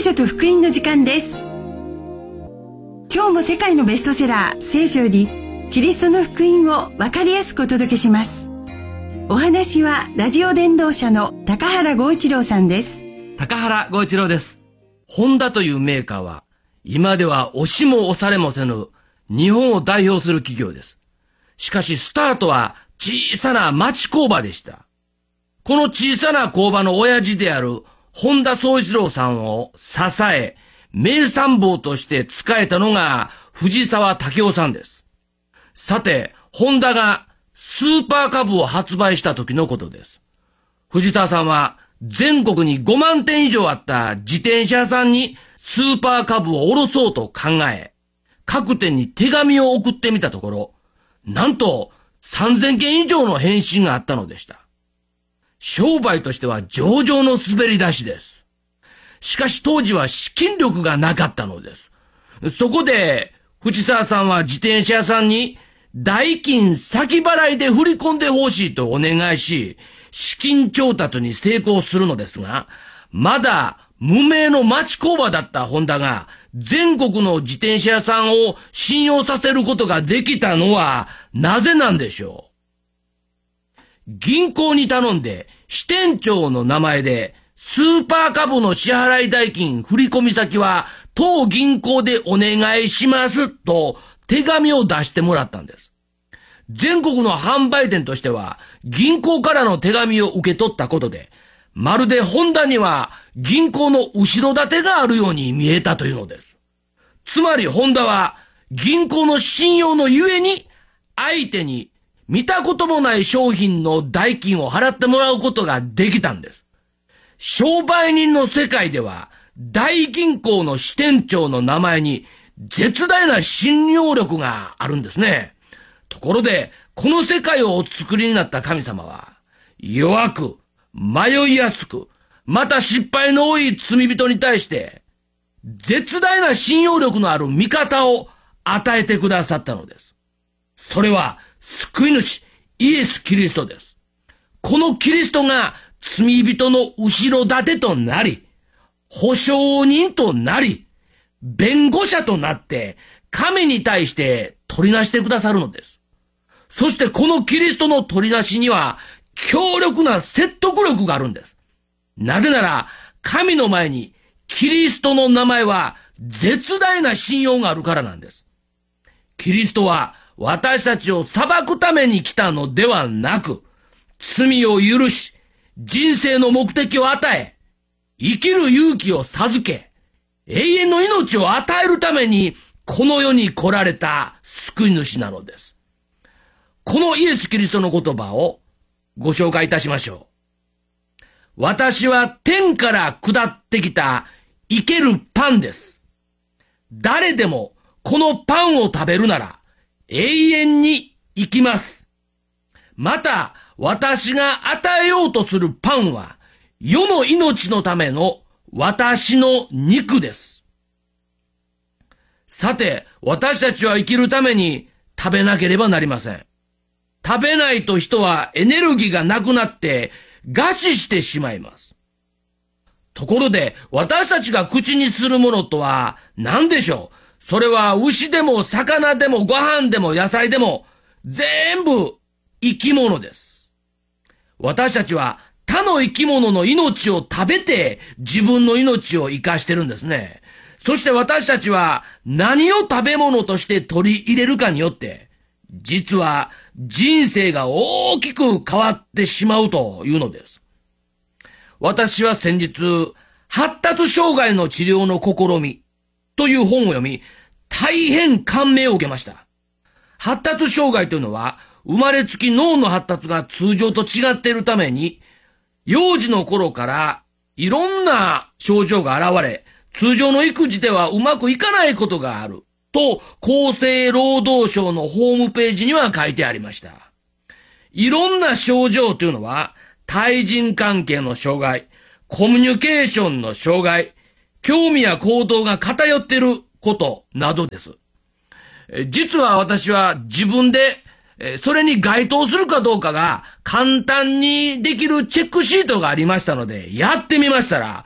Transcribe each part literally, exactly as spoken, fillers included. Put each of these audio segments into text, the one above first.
書と福音の時間です。今日も世界のベストセラー聖書よりキリストの福音を分かりやすくお届けします。お話はラジオ伝道者の高原剛一郎さんです。 高原剛一郎です。ホンダというメーカーは今では押しも押されもせぬ日本を代表する企業です。しかしスタートは小さな町工場でした。この小さな工場の親父である本田宗一郎さんを支え、名参謀として仕えたのが藤沢武雄さんです。さて、ホンダがスーパーカブを発売した時のことです。藤沢さんは全国にごまんてん以上あった自転車屋さんにスーパーカブを卸そうと考え、各店に手紙を送ってみたところ、なんとさんぜんけん以上の返信があったのでした。商売としては上々の滑り出しです。しかし当時は資金力がなかったのです。そこで藤沢さんは自転車屋さんに代金先払いで振り込んでほしいとお願いし、資金調達に成功するのですが、まだ無名の町工場だったホンダが全国の自転車屋さんを信用させることができたのはなぜなんでしょう。銀行に頼んで支店長の名前でスーパーカブの支払い代金振込先は当銀行でお願いしますと手紙を出してもらったんです。全国の販売店としては銀行からの手紙を受け取ったことで、まるでホンダには銀行の後ろ盾があるように見えたというのです。つまりホンダは銀行の信用のゆえに相手に見たこともない商品の代金を払ってもらうことができたんです。商売人の世界では大銀行の支店長の名前に絶大な信用力があるんですね。ところでこの世界をお作りになった神様は弱く迷いやすく、また失敗の多い罪人に対して絶大な信用力のある味方を与えてくださったのです。それは救い主イエス・キリストです。このキリストが罪人の後ろ盾となり、保証人となり、弁護者となって神に対して取りなしてくださるのです。そしてこのキリストの取りなしには強力な説得力があるんです。なぜなら神の前にキリストの名前は絶大な信用があるからなんです。キリストは私たちを裁くために来たのではなく、罪を許し、人生の目的を与え、生きる勇気を授け、永遠の命を与えるためにこの世に来られた救い主なのです。このイエス・キリストの言葉をご紹介いたしましょう。私は天から下ってきた生けるパンです。誰でもこのパンを食べるなら永遠に生きます。また私が与えようとするパンは世の命のための私の肉です。さて、私たちは生きるために食べなければなりません。食べないと人はエネルギーがなくなって餓死してしまいます。ところで私たちが口にするものとは何でしょう。それは牛でも魚でもご飯でも野菜でも全部生き物です。私たちは他の生き物の命を食べて自分の命を生かしてるんですね。そして私たちは何を食べ物として取り入れるかによって実は人生が大きく変わってしまうというのです。私は先日発達障害の治療の試みという本を読み、大変感銘を受けました。発達障害というのは、生まれつき脳の発達が通常と違っているために、幼児の頃からいろんな症状が現れ、通常の育児ではうまくいかないことがあると、厚生労働省のホームページには書いてありました。いろんな症状というのは、対人関係の障害、コミュニケーションの障害、興味や行動が偏っていることなどです。実は私は自分でそれに該当するかどうかが簡単にできるチェックシートがありましたのでやってみましたら、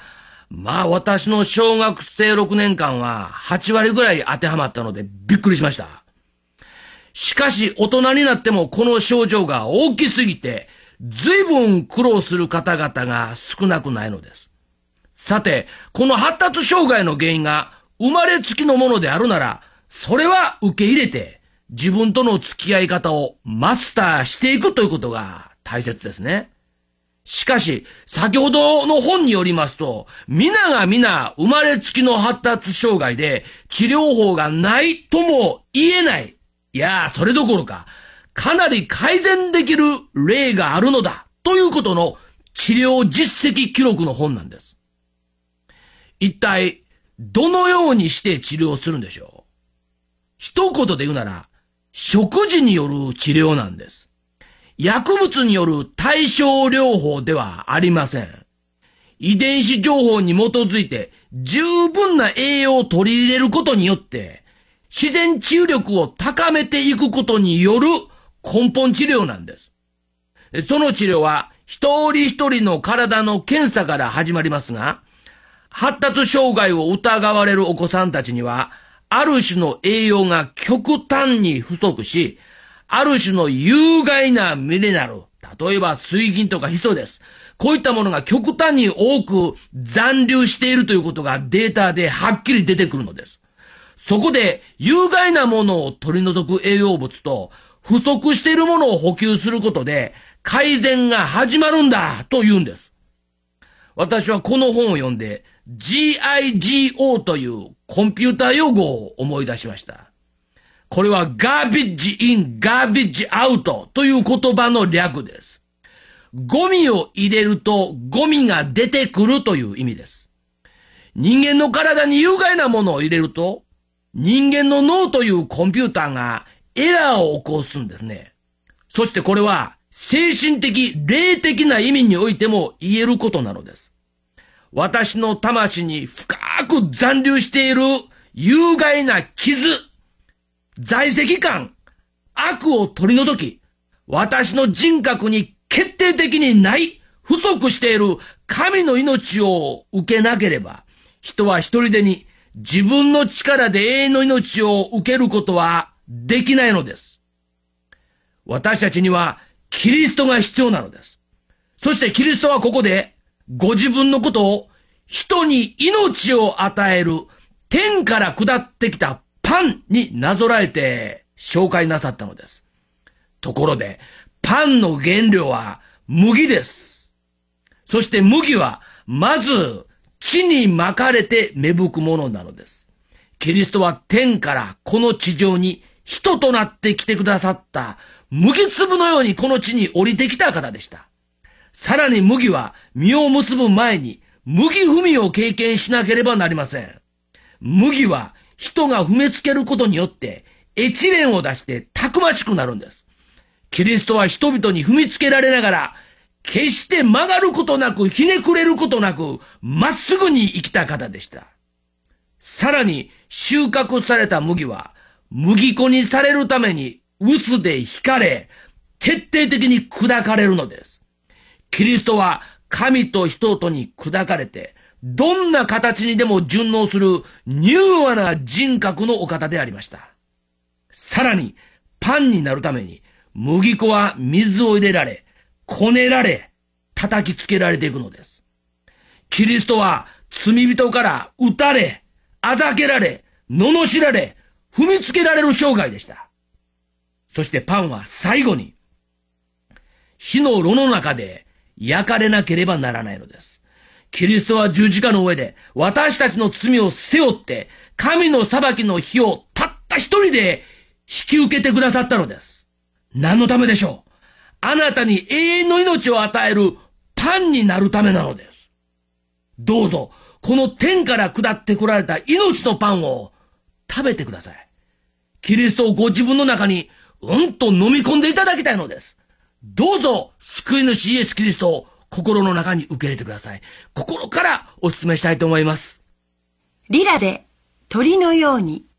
まあ私の小学生ろくねんかんははちわりぐらい当てはまったのでびっくりしました。しかし大人になってもこの症状が大きすぎて随分苦労する方々が少なくないのです。さて、この発達障害の原因が生まれつきのものであるなら、それは受け入れて自分との付き合い方をマスターしていくということが大切ですね。しかし、先ほどの本によりますと、皆が皆生まれつきの発達障害で治療法がないとも言えない。いや、それどころか、かなり改善できる例があるのだということの治療実績記録の本なんです。一体、どのようにして治療するんでしょう。一言で言うなら、食事による治療なんです。薬物による対症療法ではありません。遺伝子情報に基づいて十分な栄養を取り入れることによって自然治癒力を高めていくことによる根本治療なんです。その治療は一人一人の体の検査から始まりますが、発達障害を疑われるお子さんたちにはある種の栄養が極端に不足し、ある種の有害なミネラル、例えば水銀とかヒ素です。こういったものが極端に多く残留しているということがデータではっきり出てくるのです。そこで有害なものを取り除く栄養物と不足しているものを補給することで改善が始まるんだと言うんです。私はこの本を読んで ジーアイジーオー というコンピューター用語を思い出しました。これはガービッジイン、ガービッジアウトという言葉の略です。ゴミを入れるとゴミが出てくるという意味です。人間の体に有害なものを入れると、人間の脳というコンピューターがエラーを起こすんですね。そしてこれは精神的、霊的な意味においても言えることなのです。私の魂に深く残留している有害な傷、在籍感、悪を取り除き、私の人格に決定的にない、不足している神の命を受けなければ、人は一人でに自分の力で永遠の命を受けることはできないのです。私たちにはキリストが必要なのです。そしてキリストはここでご自分のことを人に命を与える天から下ってきたパンになぞらえて紹介なさったのです。ところで、パンの原料は麦です。そして麦は、まず、地にまかれて芽吹くものなのです。キリストは天からこの地上に人となって来てくださった麦粒のようにこの地に降りてきた方でした。さらに麦は実を結ぶ前に麦踏みを経験しなければなりません。麦は人が踏みつけることによってエチレンを出してたくましくなるんです。キリストは人々に踏みつけられながら決して曲がることなくひねくれることなくまっすぐに生きた方でした。さらに収穫された麦は麦粉にされるために臼でひかれ徹底的に砕かれるのです。キリストは神と人とに砕かれてどんな形にでも順応する柔和な人格のお方でありました。さらにパンになるために麦粉は水を入れられ、こねられ、叩きつけられていくのです。キリストは罪人から撃たれ、あざけられ、罵られ、踏みつけられる生涯でした。そしてパンは最後に火の炉の中で焼かれなければならないのです。キリストは十字架の上で私たちの罪を背負って神の裁きの火をたった一人で引き受けてくださったのです。何のためでしょう？あなたに永遠の命を与えるパンになるためなのです。どうぞこの天から下ってこられた命のパンを食べてください。キリストをご自分の中にうんと飲み込んでいただきたいのです。どうぞ救い主イエス・キリストを心の中に受け入れてください。心からお勧めしたいと思います。 リラで鳥のように。